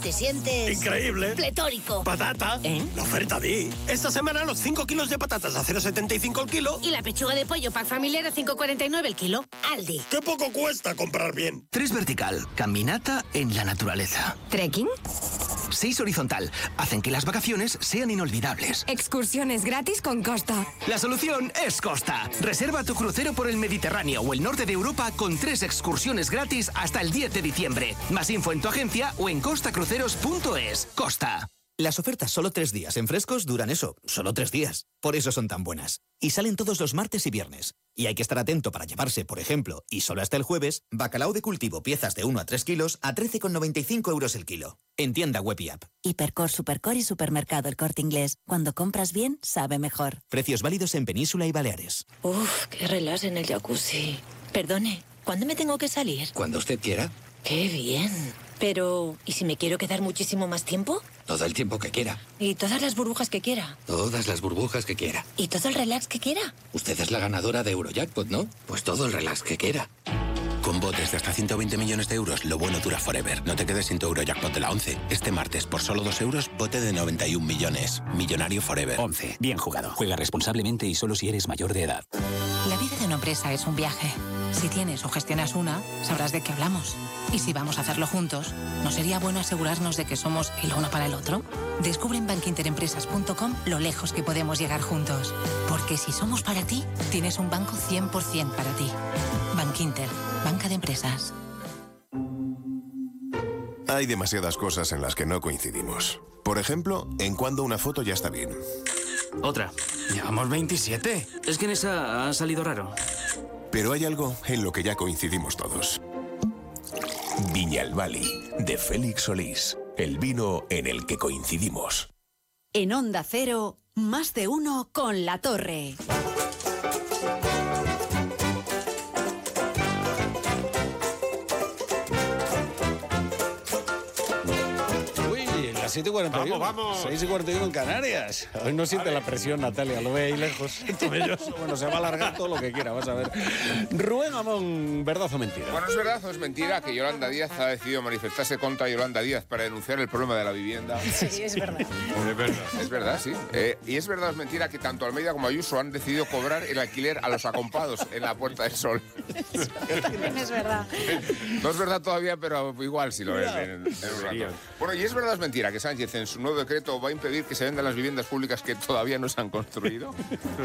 te sientes... ¡Increíble! ¡Pletórico! ¡Patata! La oferta di. Esta semana los 5 kilos de patatas a 0,75 el kilo. Y la pechuga de pollo pack familiar a 5,49 el kilo. Aldi. ¡Qué poco cuesta comprar bien! 3 vertical, caminata en la naturaleza. ¿Trekking? 6 horizontal, hacen que las vacaciones sean inolvidables. Excursiones gratis con Costa. La solución es Costa. Reserva tu crucero por el Mediterráneo o el norte de Europa con 3 excursiones gratis hasta el 10 de diciembre. Más info en tu agencia o en costacruceros.es. Costa. Las ofertas solo 3 días en Frescos duran eso, solo 3 días. Por eso son tan buenas. Y salen todos los martes y viernes. Y hay que estar atento para llevarse, por ejemplo, y solo hasta el jueves, bacalao de cultivo piezas de 1 a 3 kilos a 13,95 € el kilo. En tienda web y app. Hipercor, Supercor y Supermercado El Corte Inglés. Cuando compras bien, sabe mejor. Precios válidos en Península y Baleares. Uf, qué relax en el jacuzzi. Perdone, ¿cuándo me tengo que salir? Cuando usted quiera. ¡Qué bien! Pero, ¿y si me quiero quedar muchísimo más tiempo? Todo el tiempo que quiera. ¿Y todas las burbujas que quiera? Todas las burbujas que quiera. ¿Y todo el relax que quiera? Usted es la ganadora de Eurojackpot, ¿no? Pues todo el relax que quiera. Con botes de hasta 120 millones de euros, lo bueno dura forever. No te quedes sin tu Eurojackpot de la 11. Este martes, por solo 2 euros, bote de 91 millones. Millonario forever. 11. Bien jugado. Juega responsablemente y solo si eres mayor de edad. La vida de una empresa es un viaje. Si tienes o gestionas una, sabrás de qué hablamos. Y si vamos a hacerlo juntos, ¿no sería bueno asegurarnos de que somos el uno para el otro? Descubre en bankinterempresas.com lo lejos que podemos llegar juntos. Porque si somos para ti, tienes un banco 100% para ti. Bankinter, banca de empresas. Hay demasiadas cosas en las que no coincidimos. Por ejemplo, en cuándo una foto ya está bien. Otra. Llevamos 27. Es que en esa ha salido raro. Pero hay algo en lo que ya coincidimos todos. Viñalbali, de Félix Solís. El vino en el que coincidimos. En Onda Cero, más de uno con La Torre. Las 7:41. Vamos. 6:41 en Canarias. Hoy no siente la presión, Natalia, lo ve ahí lejos. Bueno, se va a alargar todo lo que quiera, vas a ver. Rubén Amón, ¿verdad o mentira? Bueno, es verdad o es mentira que Yolanda Díaz ha decidido manifestarse contra Yolanda Díaz para denunciar el problema de la vivienda. Sí, es verdad. Es verdad, sí. Y es verdad o es mentira que tanto Almeida como Ayuso han decidido cobrar el alquiler a los acompados en la Puerta del Sol. Es verdad. No es verdad todavía, pero igual sí lo es en un rato. Bueno, y es verdad o es mentira que Sánchez en su nuevo decreto va a impedir que se vendan las viviendas públicas que todavía no se han construido.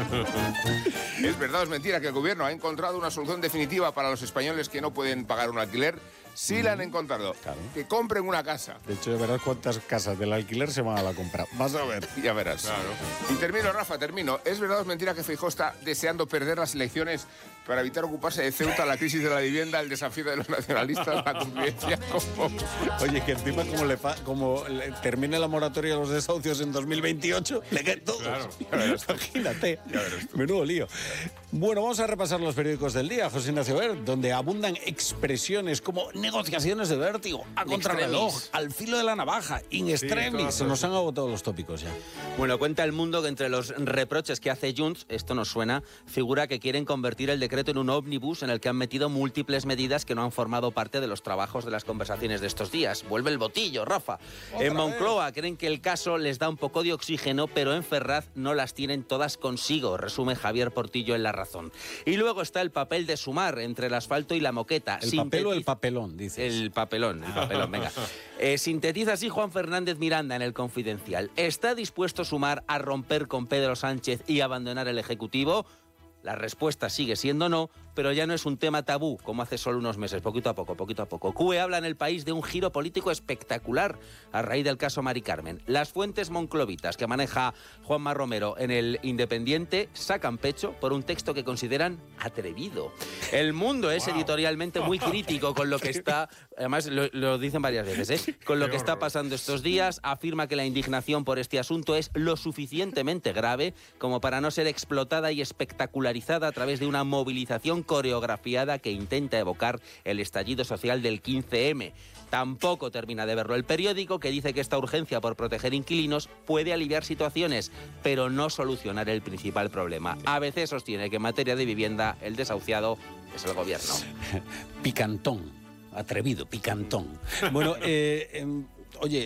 Es verdad o es mentira que el gobierno ha encontrado una solución definitiva para los españoles que no pueden pagar un alquiler. Sí la han encontrado. Claro. Que compren una casa. De hecho, ya verás cuántas casas del alquiler se van a la compra. Vas a ver. Ya verás. Claro. Y termino, Rafa, termino. ¿Es verdad o es mentira que Feijóo está deseando perder las elecciones para evitar ocuparse de Ceuta, la crisis de la vivienda, el desafío de los nacionalistas, la convivencia con... Oye, que encima como termine la moratoria de los desahucios en 2028, le caen todos. Claro, imagínate. Menudo lío. Bueno, vamos a repasar los periódicos del día, José Ignacio Ver, donde abundan expresiones como negociaciones de vértigo, a contrarreloj, al filo de la navaja, in extremis. Se nos han agotado los tópicos ya. Bueno, cuenta El Mundo que entre los reproches que hace Junts, esto nos suena, figura que quieren convertir el decreto en un ómnibus en el que han metido múltiples medidas que no han formado parte de los trabajos de las conversaciones de estos días. Vuelve el botillo, Rafa. En Moncloa creen que el caso les da un poco de oxígeno, pero en Ferraz no las tienen todas consigo, resume Javier Portillo en La Razón. Y luego está el papel de Sumar entre el asfalto y la moqueta. ¿El papel o el papelón, dices? El papelón, venga. Sintetiza así Juan Fernández Miranda en El Confidencial. ¿Está dispuesto Sumar a romper con Pedro Sánchez y abandonar el Ejecutivo? La respuesta sigue siendo no, pero ya no es un tema tabú, como hace solo unos meses, poquito a poco. CUE habla en El País de un giro político espectacular a raíz del caso Mari Carmen. Las fuentes monclovitas que maneja Juanma Romero en El Independiente sacan pecho por un texto que consideran atrevido. El Mundo es editorialmente muy crítico con lo que está, además lo dicen varias veces, con lo que está pasando estos días. Afirma que la indignación por este asunto es lo suficientemente grave como para no ser explotada y espectacularizada a través de una movilización coreografiada que intenta evocar el estallido social del 15M. Tampoco termina de verlo el periódico, que dice que esta urgencia por proteger inquilinos puede aliviar situaciones, pero no solucionar el principal problema. ABC sostiene que en materia de vivienda el desahuciado es el gobierno. Picantón, atrevido, picantón. Bueno, oye,